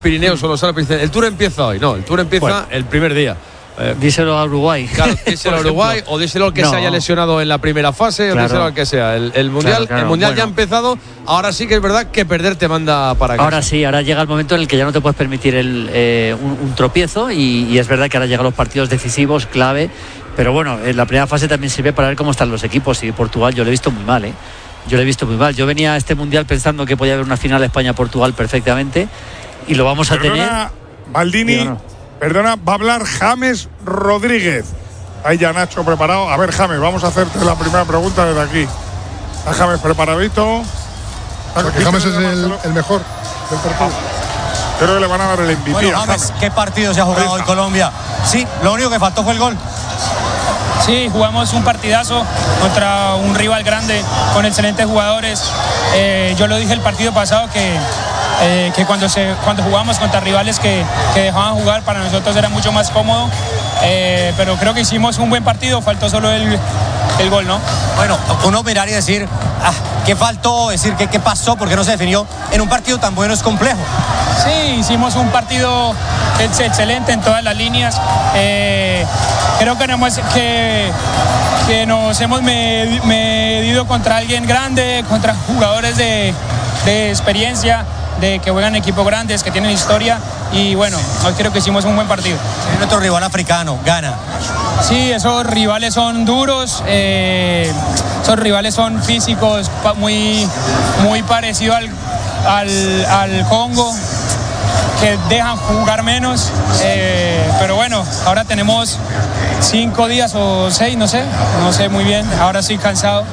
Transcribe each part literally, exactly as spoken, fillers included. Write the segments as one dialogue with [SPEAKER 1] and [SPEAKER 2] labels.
[SPEAKER 1] Pirineos o los Alpes dicen, el Tour empieza hoy. No, el Tour empieza bueno. el primer día.
[SPEAKER 2] Eh, díselo a Uruguay.
[SPEAKER 1] Claro, díselo a Uruguay o díselo al que no. se haya lesionado en la primera fase claro. o díselo al que sea. El, el Mundial, claro, claro. El mundial bueno. ya ha empezado. Ahora sí que es verdad que perder te manda para casa.
[SPEAKER 2] Ahora sí, ahora llega el momento en el que ya no te puedes permitir el, eh, un, un tropiezo y, y es verdad que ahora llegan los partidos decisivos, clave. Pero bueno, en la primera fase también sirve para ver cómo están los equipos. Y Portugal yo lo he visto muy mal, ¿eh? Yo lo he visto muy mal. Yo venía a este Mundial pensando que podía haber una final España-Portugal perfectamente. Y lo vamos a
[SPEAKER 3] perdona,
[SPEAKER 2] tener.
[SPEAKER 3] Maldini, no. perdona, va a hablar James Rodríguez. Ahí ya Nacho preparado. A ver, James, vamos a hacerte la primera pregunta desde aquí. ¿Está James preparadito?
[SPEAKER 4] Porque James es el, el mejor del partido.
[SPEAKER 3] Creo que le van a dar el M V P.
[SPEAKER 5] Bueno, James, James, ¿qué partido se ha jugado hoy Colombia? Sí, lo único que faltó fue el gol.
[SPEAKER 6] Sí, jugamos un partidazo contra un rival grande con excelentes jugadores. Eh, yo lo dije el partido pasado que Eh, que cuando, se, cuando jugamos contra rivales que, que dejaban jugar, para nosotros era mucho más cómodo, eh, pero creo que hicimos un buen partido, faltó solo el, el gol, ¿no?
[SPEAKER 5] Bueno, uno mirar y decir, ah, ¿qué faltó? Decir, ¿qué, qué pasó? ¿Por qué no se definió? En un partido tan bueno es complejo.
[SPEAKER 6] Sí, hicimos un partido excelente en todas las líneas. Eh, creo que, no hemos, que, que nos hemos medido contra alguien grande, contra jugadores de, de experiencia, de que juegan equipos grandes, que tienen historia, y bueno, hoy creo que hicimos un buen partido.
[SPEAKER 5] Es nuestro rival africano, Ghana.
[SPEAKER 6] Sí, esos rivales son duros, eh, esos rivales son físicos, muy, muy parecidos al, al, al Congo, que dejan jugar menos, eh, pero bueno, ahora tenemos cinco días o seis, no sé, no sé muy bien, ahora estoy cansado,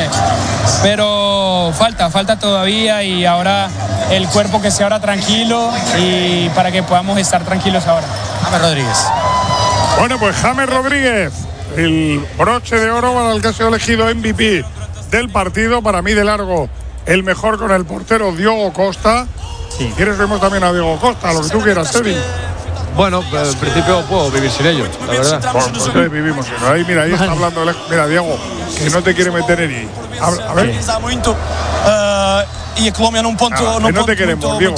[SPEAKER 6] pero falta, falta todavía, y ahora el cuerpo que esté ahora tranquilo y para que podamos estar tranquilos ahora.
[SPEAKER 5] James Rodríguez.
[SPEAKER 3] Bueno, pues James Rodríguez, el broche de oro para el que ha sido elegido M V P del partido, para mí de largo el mejor con el portero Diogo Costa. Sí. ¿Quieres vemos también a Diogo Costa, lo que tú quieras, Teddy?
[SPEAKER 1] Bueno, en principio puedo vivir sin ellos, la verdad.
[SPEAKER 3] Bueno, pues ahí vivimos sin ahí, mira, ahí vale. está hablando el, mira, Diego, que no te quiere meter en ahí. A, a ver.
[SPEAKER 5] Y Colombia en un punto,
[SPEAKER 3] Nada,
[SPEAKER 5] no
[SPEAKER 3] no te queremos, Diego.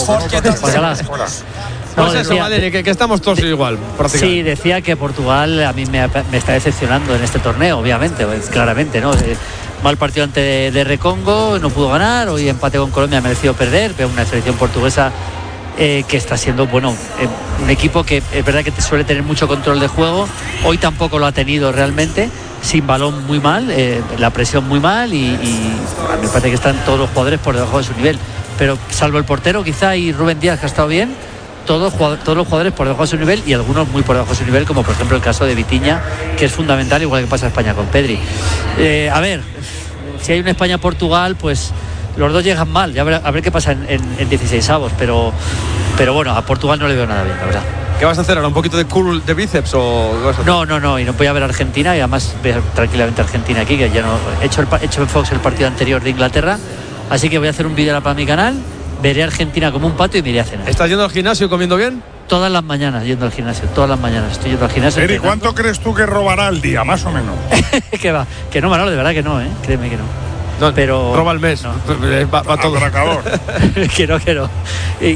[SPEAKER 1] No, decía, eso, Madrid, que, que estamos todos de, igual,
[SPEAKER 2] sí, decía que Portugal a mí me, me está decepcionando en este torneo, obviamente, pues, claramente, ¿no? Eh, mal partido ante de, de Recongo, no pudo ganar, hoy empate con Colombia, ha merecido perder, pero una selección portuguesa eh, que está siendo, bueno, eh, un equipo que es verdad que suele tener mucho control de juego, hoy tampoco lo ha tenido realmente, sin balón muy mal, eh, la presión muy mal, y, y a mí me parece que están todos los jugadores por debajo de su nivel, pero salvo el portero quizá y Rubén Díaz, que ha estado bien, Todos, todos los jugadores por debajo de su nivel y algunos muy por debajo de su nivel, como por ejemplo el caso de Vitinha, que es fundamental, igual que pasa en España con Pedri. Eh, a ver, si hay una España-Portugal, pues los dos llegan mal, ya a ver, a ver qué pasa en, en, en dieciseisavos, pero, pero bueno, a Portugal no le veo nada bien, la verdad.
[SPEAKER 1] ¿Qué vas a hacer ahora? ¿Un poquito de curl de bíceps o qué vas a hacer?
[SPEAKER 2] No, no, no, y no voy a ver a Argentina, y además ver tranquilamente a Argentina aquí, que ya no he hecho, el, he hecho en Fox el partido anterior de Inglaterra, así que voy a hacer un vídeo para mi canal. Veré a Argentina como un pato y me iré a cenar.
[SPEAKER 1] ¿Estás yendo al gimnasio y comiendo bien?
[SPEAKER 2] Todas las mañanas yendo al gimnasio, todas las mañanas estoy yendo al gimnasio.
[SPEAKER 3] Eri, ¿cuánto crees tú que robará al día, más o menos?
[SPEAKER 2] que va, que no, Manolo, de verdad que no, ¿eh? Créeme que no.
[SPEAKER 1] No,
[SPEAKER 2] pero
[SPEAKER 1] roba el mes,
[SPEAKER 2] no.
[SPEAKER 1] va, va todo.
[SPEAKER 2] que no, que no. Y,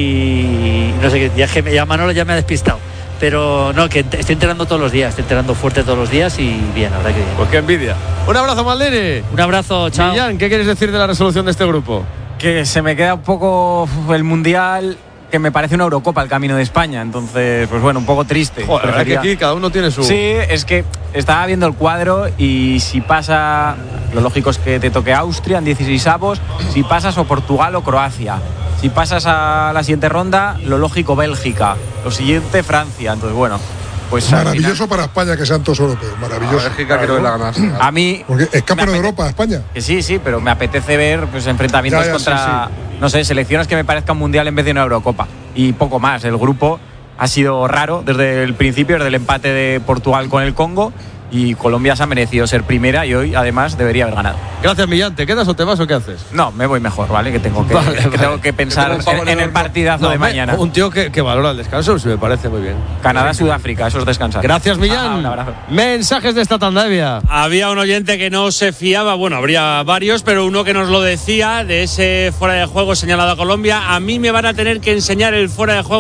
[SPEAKER 2] y no sé qué, ya, ya Manolo ya me ha despistado. Pero no, que estoy entrenando todos los días, estoy entrenando fuerte todos los días y bien, la verdad que bien.
[SPEAKER 1] Pues qué envidia. Un abrazo, Maldini.
[SPEAKER 2] Un abrazo, chao.
[SPEAKER 1] Millán, ¿qué quieres decir de la resolución de este grupo?
[SPEAKER 7] Que se me queda un poco el Mundial, que me parece una Eurocopa el camino de España, entonces pues bueno, un poco triste.
[SPEAKER 1] Joder, la verdad que aquí cada uno tiene su...
[SPEAKER 7] Sí, es que estaba viendo el cuadro y si pasa, lo lógico es que te toque Austria en dieciseisavos, si pasas o Portugal o Croacia, si pasas a la siguiente ronda, lo lógico Bélgica, lo siguiente Francia, entonces bueno... Pues
[SPEAKER 4] maravilloso final, para España que sean todos europeos, maravilloso.
[SPEAKER 1] A, quiero ver la ganar,
[SPEAKER 7] a mí
[SPEAKER 4] porque es campeón de Europa España.
[SPEAKER 7] Que sí, sí, pero me apetece ver pues enfrentamientos ya, ya, contra sí, sí. no sé, selecciones que me parezcan mundial en vez de una Eurocopa y poco más. El grupo ha sido raro desde el principio, desde el empate de Portugal con el Congo y Colombia se ha merecido ser primera y hoy además debería haber ganado.
[SPEAKER 1] Gracias, Millán. ¿Te quedas o te vas o qué haces?
[SPEAKER 7] No, me voy mejor, ¿vale? Que tengo que,
[SPEAKER 1] vale,
[SPEAKER 7] que,
[SPEAKER 1] vale.
[SPEAKER 7] tengo que pensar que en, en el partidazo
[SPEAKER 1] no,
[SPEAKER 7] de mañana.
[SPEAKER 1] Un tío que, que valora el descanso, me parece muy bien.
[SPEAKER 7] Canadá-Sudáfrica, eso es descansar.
[SPEAKER 1] Gracias, Millán.
[SPEAKER 7] Ah, un abrazo.
[SPEAKER 1] Mensajes de esta tanda, Evia.
[SPEAKER 8] Había un oyente que no se fiaba, bueno, habría varios, pero uno que nos lo decía, de ese fuera de juego señalado a Colombia. A mí me van a tener que enseñar el fuera de juego